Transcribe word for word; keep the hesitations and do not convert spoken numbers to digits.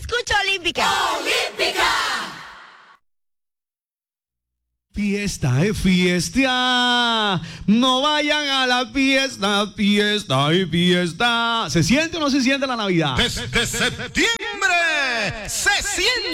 escucha Olímpica. ¡Olímpica! Fiesta es fiesta, no vayan a la fiesta, fiesta y fiesta. ¿Se siente o no se siente la Navidad? Desde septiembre se siente.